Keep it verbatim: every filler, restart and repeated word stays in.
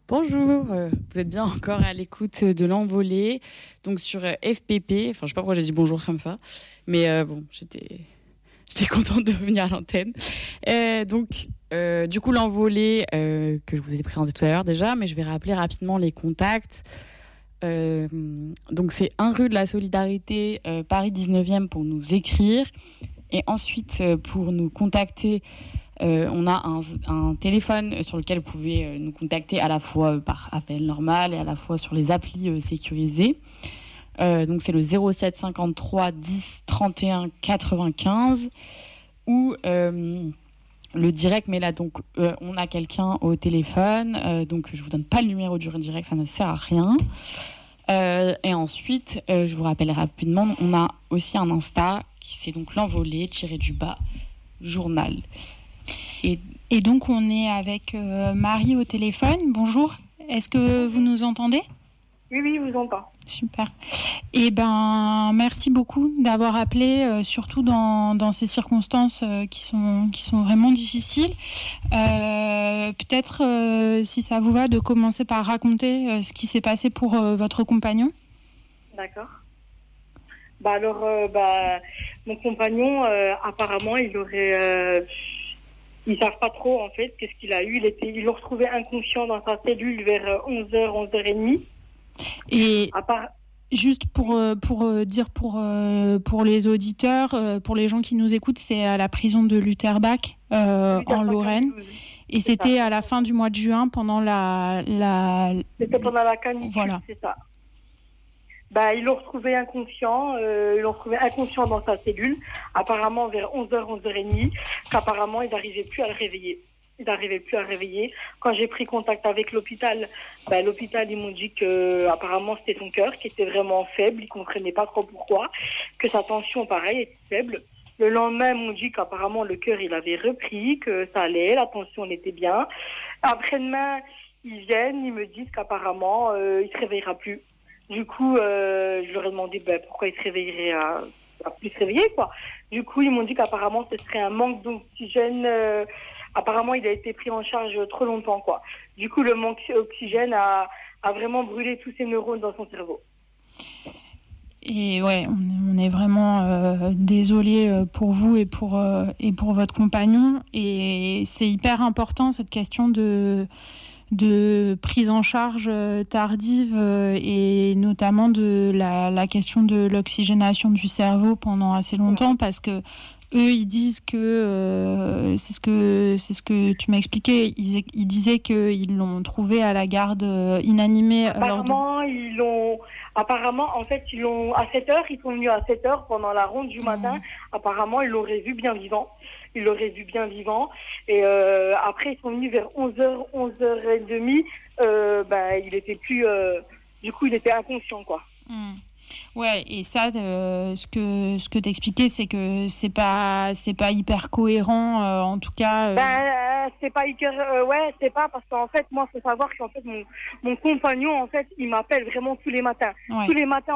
Bonjour, euh, vous êtes bien encore à l'écoute de l'envolée, donc sur euh, F P P. Enfin, je sais pas pourquoi j'ai dit bonjour comme ça, mais euh, bon, j'étais, j'étais contente de revenir à l'antenne. Euh, donc, euh, du coup, l'envolée euh, que je vous ai présenté tout à l'heure déjà, mais je vais rappeler rapidement les contacts. Euh, donc, c'est un rue de la Solidarité, euh, Paris dix-neuvième pour nous écrire, et ensuite euh, pour nous contacter. Euh, on a un, un téléphone sur lequel vous pouvez euh, nous contacter à la fois euh, par appel normal et à la fois sur les applis euh, sécurisées. Euh, donc c'est le zéro sept cinquante-trois dix trente et un quatre-vingt-quinze ou euh, le direct, mais là donc euh, on a quelqu'un au téléphone, euh, donc je vous donne pas le numéro du direct, ça ne sert à rien. Euh, et ensuite, euh, je vous rappelle rapidement, on a aussi un Insta qui c'est donc l'envolée tiré du bas journal. Et, et donc, on est avec euh, Marie au téléphone. Bonjour. Est-ce que vous nous entendez ? Oui, oui, je vous entends. Super. Eh ben, merci beaucoup d'avoir appelé, euh, surtout dans, dans ces circonstances euh, qui sont, qui sont vraiment difficiles. Euh, peut-être, euh, si ça vous va, de commencer par raconter euh, ce qui s'est passé pour euh, votre compagnon. D'accord. Bah alors, euh, bah, mon compagnon, euh, apparemment, il aurait... Euh, ils savent pas trop, en fait, qu'est-ce qu'il a eu. Il était, ils l'ont retrouvé inconscient dans sa cellule vers onze heures, onze heures trente. Et à part... juste pour, pour dire pour, pour les auditeurs, pour les gens qui nous écoutent, c'est à la prison de Lutterbach, euh, en Lorraine. Et c'est c'était ça. À la fin du mois de juin, pendant la... la... C'était pendant la canicule, voilà. C'est ça. Bah, ils l'ont retrouvé inconscient, euh, ils l'ont retrouvé inconscient dans sa cellule, apparemment vers onze heures, onze heures trente, qu'apparemment ils n'arrivaient plus à le réveiller. Ils n'arrivaient plus à le réveiller. Quand j'ai pris contact avec l'hôpital, bah, l'hôpital, ils m'ont dit que apparemment c'était son cœur qui était vraiment faible, ils ne comprenaient pas trop pourquoi, que sa tension, pareil, était faible. Le lendemain, ils m'ont dit qu'apparemment le cœur, il avait repris, que ça allait, la tension était bien. Après-demain, ils viennent, ils me disent qu'apparemment, euh, il ne se réveillera plus. Du coup, euh, je leur ai demandé ben, pourquoi ils se réveilleraient à, à plus se réveiller, quoi. Du coup, ils m'ont dit qu'apparemment, ce serait un manque d'oxygène. Euh, apparemment, il a été pris en charge trop longtemps, quoi. Du coup, le manque d'oxygène a, a vraiment brûlé tous ses neurones dans son cerveau. Et ouais, on est, on est vraiment euh, désolé pour vous et pour, euh, et pour votre compagnon. Et c'est hyper important, cette question de... de prise en charge tardive et notamment de la, la question de l'oxygénation du cerveau pendant assez longtemps, parce que eux ils disent que euh, c'est ce que c'est ce que tu m'as expliqué, ils, ils disaient qu'ils l'ont trouvé à la garde inanimé. Apparemment de... ils l'ont apparemment en fait ils l'ont à sept heures, ils sont venus à sept heures pendant la ronde du matin. Mmh. Apparemment ils l'auraient vu bien vivant. Ils l'auraient vu bien vivant. Et euh, après, ils sont venus vers onze heures, onze heures trente. Euh, ben, il était plus... Euh, du coup, il était inconscient, quoi. Mmh. Ouais, et ça, euh, ce que, ce que t'expliquais, c'est que c'est pas, c'est pas hyper cohérent, euh, en tout cas... Euh... Ben, euh, c'est pas hyper... Euh, ouais, c'est pas, parce qu'en fait, moi, il faut savoir qu'en fait, mon, mon compagnon, en fait, il m'appelle vraiment tous les matins. Ouais. Tous les matins,